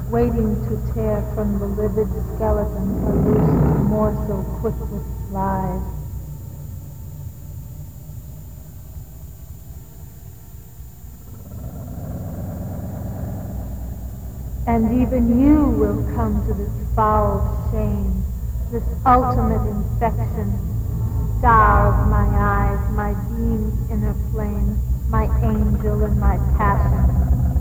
waiting to tear from the livid skeleton a loose morsel quick with lies. And even you will come to this foul shame, this ultimate infection, star of my eyes, my being's inner flame, my angel and my passion.